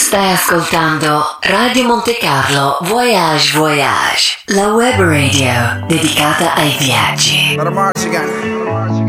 Stai ascoltando Radio Monte Carlo Voyage Voyage, la web radio dedicata ai viaggi. Let 'em march again.